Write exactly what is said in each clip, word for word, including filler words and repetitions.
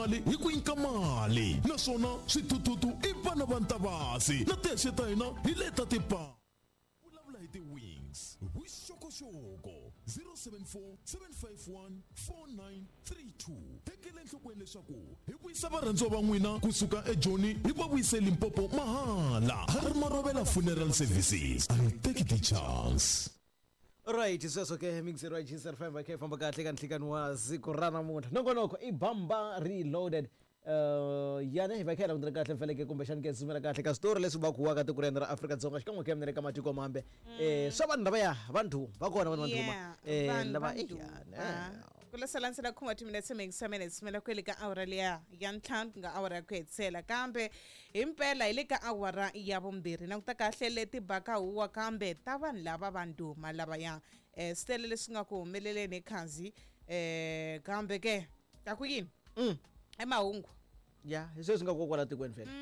mali hi ku nyika mali naswona switututu i vana va ntavasi na tixi ta hina hi leta tipa vulavula hi ti-wings vuxokoxoko zero seven four seven five one four nine three two tekele enhlokweni leswaku hi vuyisa varhandziwa va n'wina kusuka ejoni hi va vuyise Limpopo mahala Hari Marovela Funeral Services. I take the chance. Right, so ke mixer right sir five ke famba kahle kan hlikani wa siku ra namuntlha nongonoko i Bamba Reloaded uh yana hi vakhela ndzi kahle mfeleke kumbe xani ke sumela kahle ka story leswi va ku wa ka tiko ra Afrika Dzonga xikan'we ke mnere ka matiko mambe eh swa vanhu lava ya vanhu va kona vanhu vanhu eh lava eh kula salansela khuma two minutes mengisa minutes mina kwele ka awara leya ya ntlhanu nga awara ya ku hetsela kambe himpela ile ka awara ya vumbirhi na ku ta kahle leti baka huwa kambe ta vanhu lava vanduma lava ya eh stele leswi nga ku humeleleni ekhanzi eh kambe ke ta ku yini mm emahungu ya hizo singa kokwala tikweni vele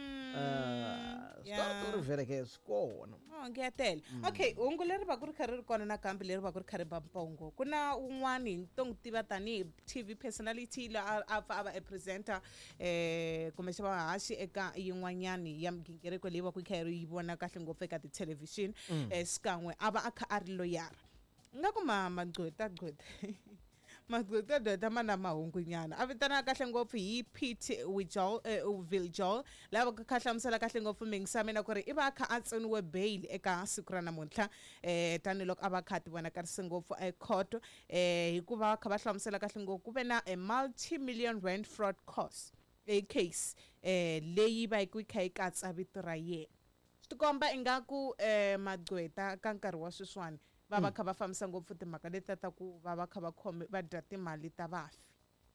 uh story vele ke skona oh ngiyatela okay hungu leri va ku ri khari ri kona na kambe leri va ku ri khari bampongo kuna un'wani to n'wi tiva tani T V personality la a ava a presenter eh kumbe xa vahaxi eka yin'wanyani ya migingiriko leyi va ku khari yi vona kahle ngopfu eka ti television eh skan'we ava a kha a ri loyara nga ku mama Gqweta Gqweta Magqweta dota mana mahungu nyana a vitana kahle ngopfu hi Pete Wijol Viljol lava ka hlamusela kahle ngopfu mingisamena ku ri i va kha a tsoniwe bail eka siku ra namuntlha eh taniloko a va kha ti vona karisi ngopfu e court eh hikuva kha va hlamusela kahle ngopfu ku ve na a multi million rand fraud case a case eh leyi va ku kha yi katsa vito ra yena swi tikomba ingaku eh Magqweta ka nkarhi wa sweswiwani va va kha va famisa ngopfu timhaka leti ta ku va va kha va khome va dya timali ta vafi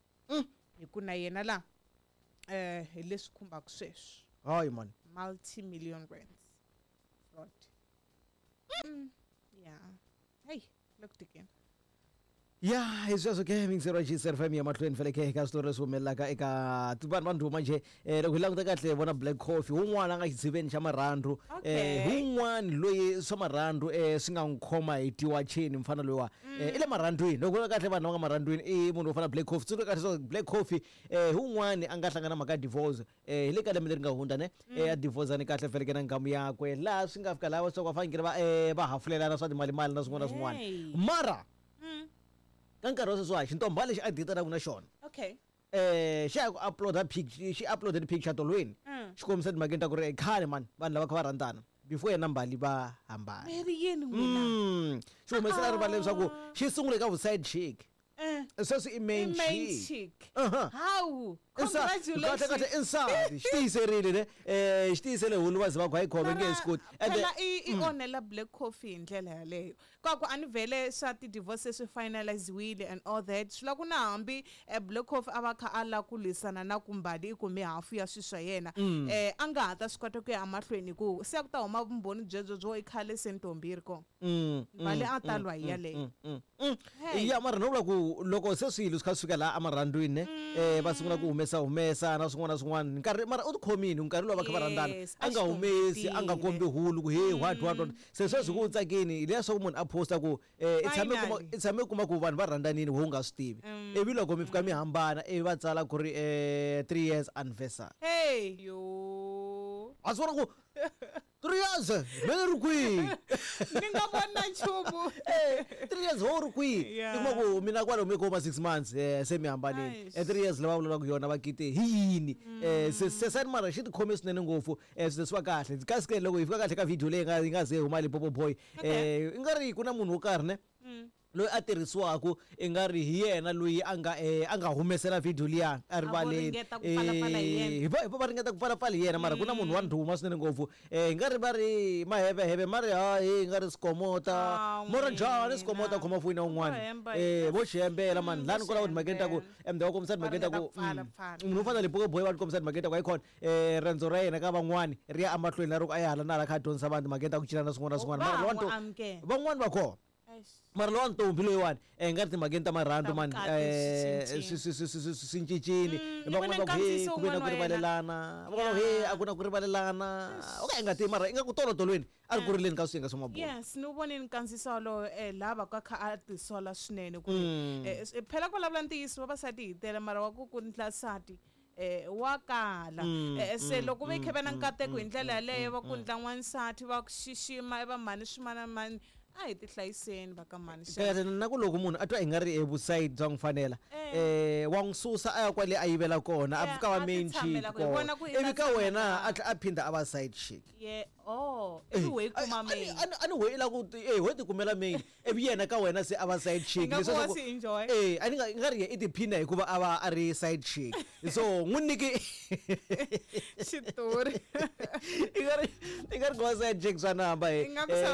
hi ku na yena la eh hi leswi khumbaka sweswi hayi man multi million rands fraud yeah hey look again ya hizo ke mixer right sir five ya mahlweni vele ke ka story somelaka eka tibani vanhu manje eh loko hilanguta kahle bona Black Coffee un'wana nga xitsiveni xa marhandru eh un'wana loyi swa marhandru eh swi nga nkhoma hi tiwa chain mfana loyiwa eh ile marhandwini loko kahle vanhu va nga marhandwini i munhu ofana Black Coffee tsundzuka kahle so Black Coffee eh un'wana anga hlangana maka divorce eh ile kale miri nga hunda ne eh a divorce ni kahle vele ke na ngamu yakwe la swi nga fika lawa so kwa fanele va eh va hafulelana swa timali mali na swin'wana swin'wana mara ka nkarhi wa sweswi xintomba lexi a dita na kuna xona okay eh xi uploada picture xi uploaded picture tolweni xi kombisa timhakeni ta ku ri khale man vanhu lava kha va rhandzana before yena mbali va hambana meri yini n'wina xi humesela rivala leswaku xi sungule ka side chick eh sweswi i main chick how congratulations kahle inside xi tiyiserile ne eh xi tiyisele huluwazi va ku hayi khome nge sikuti phela i onela Black Coffee indlela yaleyo kwaku anivele swa ti divorce swi finaliziwile and all that swi ku na hambi Black Coffee ava kha ala ku lisana na kumbali i kume hafu ya swiswa yena eh anga hata swi kota ku ya mahlweni ku se ku ta huma vumbhoni byebyo byo ikhale sentombiri ko vale a talwa hi yaleyo ya mara no ku loko se swilo swi kha swi fika la amarhandwini ne eh va sungula ku humesa humesa na swin'wana swin'wana nkarhi mara u tikhomini nkarhi lowu va kha va rhandzana a nga humesi a nga kombi hulu ku hey what what se sweswi ku tsakini leswaku munhu a posta ku eh itshame kuma itshame kuma ku vanhu va rhanddanini wu nga swi tivi ivi loko mi fika mi hambana ivi va tsala ku ri eh three years anniversary hey yo a swona ku three years mina ri kwihi ni nga vona nchumu eh three years ho ri kwihi ikuma ku mina kwalo mi koma six months eh se mi hambanini eh three years lava vulaka yona va kite yini eh se se sani mara xi tikhome swinene ngopfu eh swi swa kahle kasi ke loko hi fika kahle ka video leyi nga nga ze huma Limpopo boy eh i nga ri ku na munhu wo karhi ne loyi a tirhisiwaku i nga ri hi yena loyi a nga eh a nga humesela video liya a rivaleni eh va va ringeta ku pfala pfala yena mara ku na munhu wa ndhuma swinene ngopfu eh i nga ri va ri maheve heve mari ha hi nga ri sikomota mora njhani sikomota khoma fuyina un'wana eh vo xiyembela mani lani ku la ku timhakeni ta ku emde wa kombisa timhakeni ta ku munhu u fana Limpopo boy wa kombisa timhakeni ta ku hayikhona eh rendzo ra yena ka van'wani ri ya amahlweni na ro ku a ya hala na la kha dyondzisa vanhu timhakeni ta ku cinana swin'wana swin'wana mara van'wana van'wana va kona mara lo ntombi loyiwani eh ngari timhakeni ta marhandzu mani eh sincicini van'wana va ku he ku ve na ku rivalelana van'wana he a ku na ku rivalelana okay ngati mara inga ku tolotolweni a ri ku rileni ka swiyenge swa mabulu yes ni voneni nkandziso lo eh lava ka kha a tisola swinene ku phela ku vulavula ntiyiso vavasati hi tele mara wa ku ku ndlasati eh wa kala eh se loko ve khevena nkateko hi ndlela yaleyo va ku ndla n'wansati va ku xixima eva mani swin'wana mani a hi ti hlayiseni va ka mani kahle na ku loko munhu a twa i nga ri evuside bya n'wi fanela eh wa n'wi susa a ya kwale a yivela kona a fika wa main chick kona ivi ka wena a tlha a phinda a va side chick ye oh ivi we kuma main a ni hoyela ku eh ho ti kumela main ivi yena ka wena se a va side chick leswo ku enjoy eh a ni nga ri i ti phina hikuva a va a ri side chick so n'wi niki xitori i nga ri i nga ri go side chick swa namba eh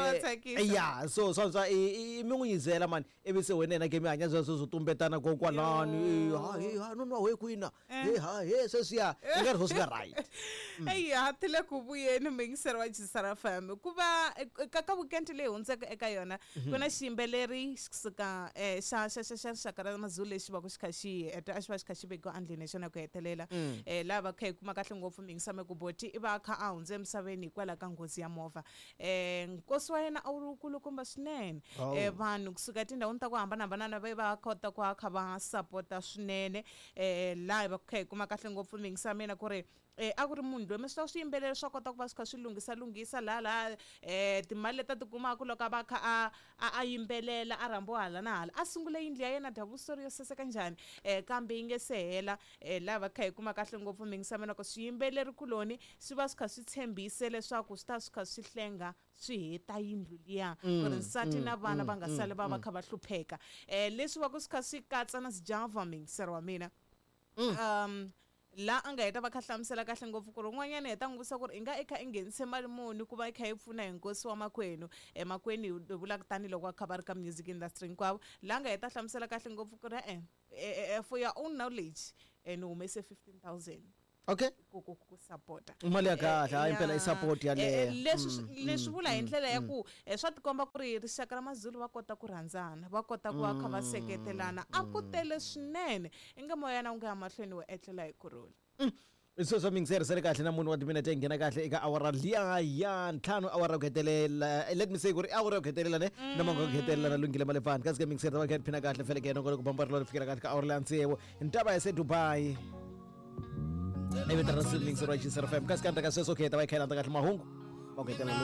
yeah so so so i mi n'wi yizela mani ivi se wena yena ke mi hanya sweswo swo tumbetana kokwalani ha he ha nonwa we kwina he ha he sweswiya i nga ri swo swi nga right eyi hathile ku vuyeni mingiseri wa Jisara F M ku va ka ka weekend leyi hundzeka eka yona ku na xiyimbeleri suka eh xa xa xa xa rixaka ra Mazulu lexi va ku xi kha xi heta a xi va xi kha xi vekiwa andleni xona ku hetelela eh lava kha hi kuma kahle ngopfu mingisame ku boti i va kha a hundze emisaveni hikwalaho ka nghozi ya movha eh nkosi wa yena a wu ri kulukumba swinene eh vanhu kusuka tindhawini ta ku hambanahambana va va kota ku kha va sapota swinene eh laha va kha hi kuma kahle ngopfu mingisamena ku ri eh a ku ri munhu loyi mi swi swiyimbeleri swa kota ku va swi kha swi lunghisa lunghisa la la eh timali leta ti kumaka loko va kha a a yimbelela a rambo hala na hala a sungule yindlu ya yena double story yo saseka njhani eh kambe yi nge se hela eh lava kha hi kuma kahle ngopfu mingisamena ku swiyimbeleri kuloni swi va swi kha swi tshembise leswaku swi ta swi kha swi hlenga swi heta yindlu liya ku ri nsati na vana va nga sali va va kha va hlupheka eh leswi va ku swi kha swi katsa na sijava mingiseri wa mina um la anga heta va kha hlamusela kahle ngopfu ku ri un'wanyana heta n'wi vutisa ku ri i nga i kha i nghenise mali muni ku va i kha i pfuna hi nkosi wa makwenu emakwenu hi vulaka tanihiloko va kha va ri ka music industry hinkwavo la nga heta hlamusela kahle ngopfu ku ri e for your own knowledge ni humese fifteen thousand okay ku ku ku supporta mali ya kahle hayi impela i support ya le leswi leswi vula hi ndlela ya ku swa tikomba ku ri rixaka ra Mazulu va kota ku rhandzana va kota ku va kha va seketelana a ku tele swinene i nga moya na u nga ya mahlweni wo etlela hi kurhula so so mingiseri sele kahle na munhu wa timinete nghena kahle eka awara liya ya ntlhanu awara ku hetelela let me say ku ri awara ku hetelela ne na mango ku hetelela na lungile malefani kasi ke mingiseri va kha phina kahle fele ke no ku bamba ri fikela kahle ka awara la ntsevo intaba ya se Dubai Maybe the Russell Mings Rogers F M. Kas kanta ka sweswo kheta va khela kahle mahungu. Okay,